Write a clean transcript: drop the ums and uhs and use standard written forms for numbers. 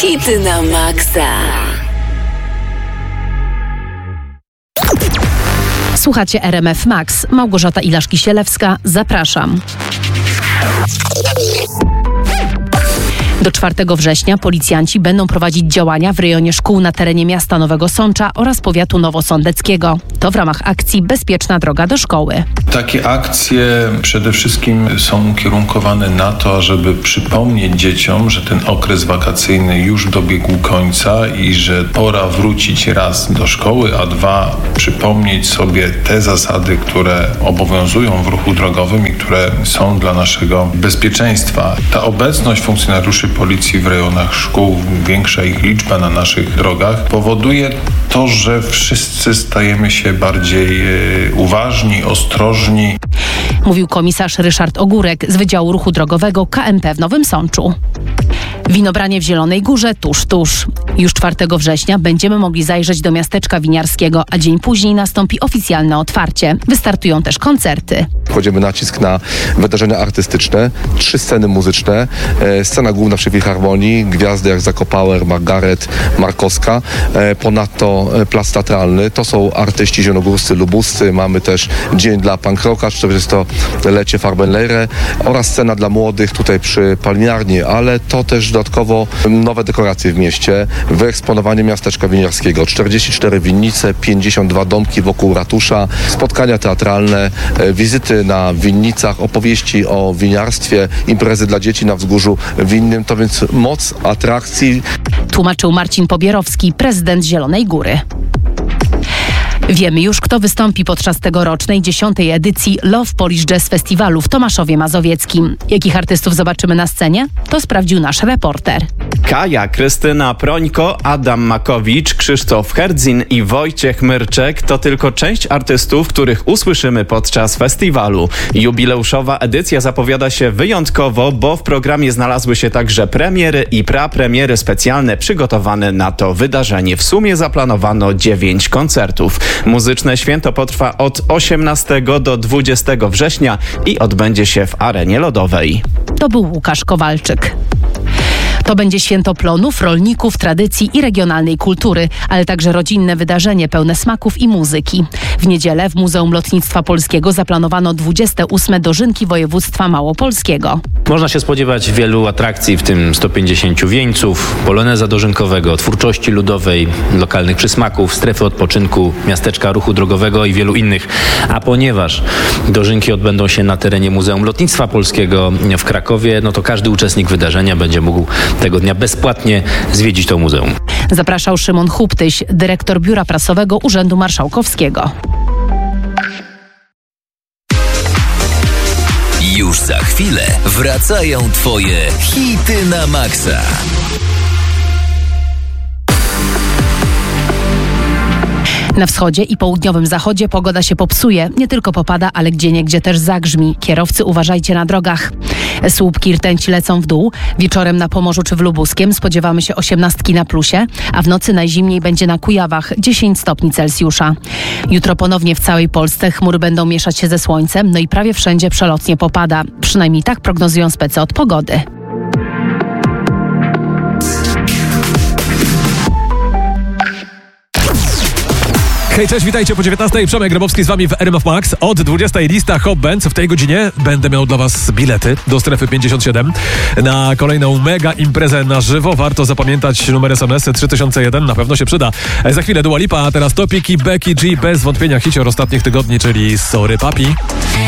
Hity na maksa. Słuchacie RMF Max. Małgorzata Ilaszki-Sielewska. Zapraszam. Do 4 września policjanci będą prowadzić działania w rejonie szkół na terenie miasta Nowego Sącza oraz powiatu nowosądeckiego. To w ramach akcji Bezpieczna droga do szkoły. Takie akcje przede wszystkim są ukierunkowane na to, żeby przypomnieć dzieciom, że ten okres wakacyjny już dobiegł końca i że pora wrócić raz do szkoły, a dwa przypomnieć sobie te zasady, które obowiązują w ruchu drogowym i które są dla naszego bezpieczeństwa. Ta obecność funkcjonariuszy policji w rejonach szkół, większa ich liczba na naszych drogach powoduje to, że wszyscy stajemy się bardziej uważni, ostrożni. Mówił komisarz Ryszard Ogórek z Wydziału Ruchu Drogowego KMP w Nowym Sączu. Winobranie w Zielonej Górze tuż. Już 4 września będziemy mogli zajrzeć do miasteczka winiarskiego, a dzień później nastąpi oficjalne otwarcie. Wystartują też koncerty. Kładziemy nacisk na wydarzenia artystyczne, 3 sceny muzyczne, scena główna przy Filharmonii, gwiazdy jak Zakopauer, Margaret, Markowska, ponadto plac teatralny. To są artyści zielonogórscy, lubuscy. Mamy też dzień dla punk rocka, 40-lecie Farbenlehre oraz scena dla młodych tutaj przy Palmiarni, ale to też dodatkowo nowe dekoracje w mieście, wyeksponowanie miasteczka winiarskiego, 44 winnice, 52 domki wokół ratusza, spotkania teatralne, wizyty na winnicach, opowieści o winiarstwie, imprezy dla dzieci na wzgórzu winnym, to więc moc atrakcji. Tłumaczył Marcin Pobierowski, prezydent Zielonej Góry. Wiemy już, kto wystąpi podczas tegorocznej 10. edycji Love Polish Jazz Festiwalu w Tomaszowie Mazowieckim. Jakich artystów zobaczymy na scenie? To sprawdził nasz reporter. Kaja, Krystyna Prońko, Adam Makowicz, Krzysztof Herdzin i Wojciech Myrczek to tylko część artystów, których usłyszymy podczas festiwalu. Jubileuszowa edycja zapowiada się wyjątkowo, bo w programie znalazły się także premiery i prapremiery specjalne przygotowane na to wydarzenie. W sumie zaplanowano 9 koncertów. Muzyczne święto potrwa od 18 do 20 września i odbędzie się w Arenie Lodowej. To był Łukasz Kowalczyk. To będzie święto plonów, rolników, tradycji i regionalnej kultury, ale także rodzinne wydarzenie pełne smaków i muzyki. W niedzielę w Muzeum Lotnictwa Polskiego zaplanowano 28. dożynki województwa małopolskiego. Można się spodziewać wielu atrakcji, w tym 150 wieńców, poloneza dożynkowego, twórczości ludowej, lokalnych przysmaków, strefy odpoczynku, miasteczka ruchu drogowego i wielu innych. A ponieważ dożynki odbędą się na terenie Muzeum Lotnictwa Polskiego w Krakowie, no to każdy uczestnik wydarzenia będzie mógł tego dnia bezpłatnie zwiedzić to muzeum. Zapraszał Szymon Huptyś, dyrektor Biura Prasowego Urzędu Marszałkowskiego. Już za chwilę wracają Twoje hity na maksa. Na wschodzie i południowym zachodzie pogoda się popsuje. Nie tylko popada, ale gdzieniegdzie też zagrzmi. Kierowcy, uważajcie na drogach. Słupki rtęci lecą w dół. Wieczorem na Pomorzu czy w Lubuskiem spodziewamy się 18 na plusie, a w nocy najzimniej będzie na Kujawach 10 stopni Celsjusza. Jutro ponownie w całej Polsce chmury będą mieszać się ze słońcem, no i prawie wszędzie przelotnie popada. Przynajmniej tak prognozują specy od pogody. Hej, cześć, witajcie po 19:00. Przemek Grabowski z wami w RMF Max. Od 20:00 lista Hop Bands. W tej godzinie będę miał dla was bilety do strefy 57 na kolejną mega imprezę na żywo. Warto zapamiętać numer SMS 3001, na pewno się przyda. Za chwilę Dua Lipa, a teraz Topiki, Becky G, bez wątpienia hicior ostatnich tygodni, czyli Sorry Papi.